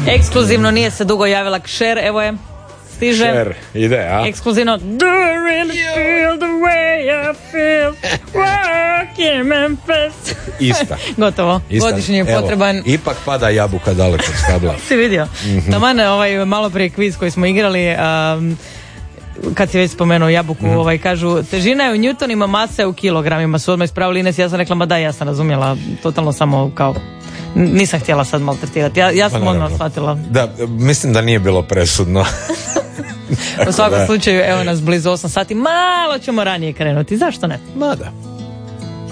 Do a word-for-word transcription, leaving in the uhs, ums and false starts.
Ekskluzivno nije se dugo javila Kšer, evo je, stiže. Kšer, ide, a? Ekskluzivno. Do you really feel the way I feel walking Memphis? Ista. Gotovo, Ista. godišnji je Evo, potreban. ipak pada jabuka daleko od stabla. Si vidio? Mm-hmm. Taman ovaj malo prije kviz koji smo igrali, um, kad si već spomenuo jabuku, mm-hmm. ovaj, kažu težina je u newtonima, masa je u kilogramima, su odmah ispravili Ines, ja sam rekla, ma da, ja sam razumjela, totalno samo kao, nisam htjela sad maltretirati, ja, ja sam Ma, odmah shvatila. Da, mislim da nije bilo presudno. U svakom slučaju, evo nas blizu osam sati, malo ćemo ranije krenuti, zašto ne? Ma da.